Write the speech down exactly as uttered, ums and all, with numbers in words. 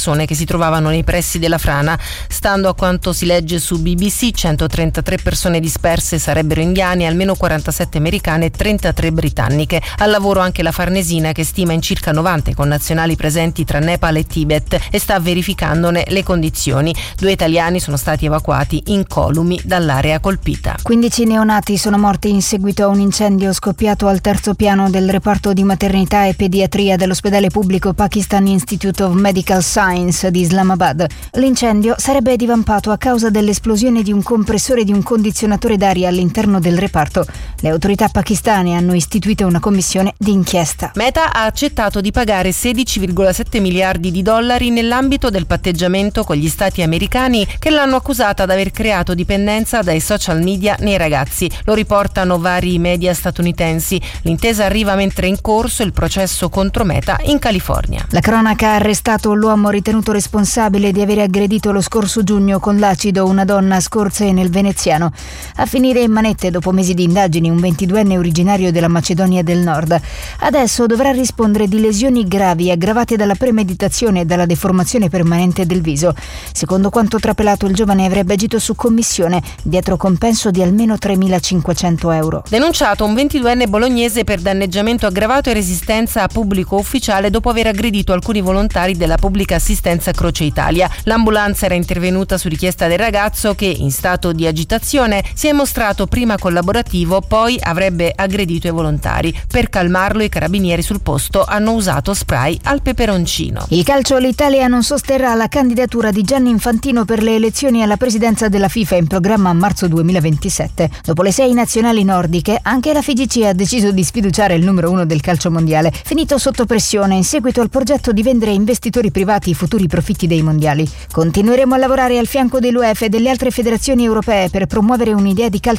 persone che si trovavano nei pressi della frana. Stando a quanto si legge su B B C, centotrentatré persone disperse sarebbero indiane, almeno quarantasette americane e trentatré britanniche. Al lavoro anche la Farnesina, che stima in circa novanta i connazionali presenti tra Nepal e Tibet e sta verificandone le condizioni. Due italiani sono stati evacuati incolumi dall'area colpita. quindici neonati sono morti in seguito a un incendio scoppiato al terzo piano del reparto di maternità e pediatria dell'ospedale pubblico Pakistan Institute of Medical Science di Islamabad. L'incendio sarebbe divampato a causa dell'esplosione di un compressore di un condizionatore d'aria all'interno del reparto. Le autorità pakistane hanno istituito una commissione di inchiesta. Meta ha accettato di pagare sedici virgola sette miliardi di dollari nell'ambito del patteggiamento con gli stati americani che l'hanno accusata di aver creato dipendenza dai social media nei ragazzi. Lo riportano vari media statunitensi. L'intesa arriva mentre è in corso il processo contro Meta in California. La cronaca ha arrestato l'uomo ritenuto responsabile di aver aggredito lo scorso giugno con l'acido una donna a Scorze nel Veneziano. A finire in manette dopo mesi di indagini un ventiduenne originario della Macedonia del Nord. Adesso dovrà rispondere di lesioni gravi aggravate dalla premeditazione e dalla deformazione permanente del viso. Secondo quanto trapelato, il giovane avrebbe agito su commissione, dietro compenso di almeno tremilacinquecento euro. Denunciato un ventiduenne bolognese per danneggiamento aggravato e resistenza a pubblico ufficiale dopo aver aggredito alcuni volontari della pubblica assistenza Croce Italia. L'ambulanza era intervenuta su richiesta del ragazzo che, in stato di agitazione, si è mostrato prima collaborativo, poi avrebbe aggredito i volontari. Per calmarlo i carabinieri sul posto hanno usato spray al peperoncino. Il calcio, l'Italia non sosterrà la candidatura di Gianni Infantino per le elezioni alla presidenza della FIFA in programma a marzo duemilaventisette. Dopo le sei nazionali nordiche, anche la F I G C ha deciso di sfiduciare il numero uno del calcio mondiale, finito sotto pressione in seguito al progetto di vendere a investitori privati i futuri profitti dei mondiali. Continueremo a lavorare al fianco dell'UEFA e delle altre federazioni europee per promuovere un'idea di calcio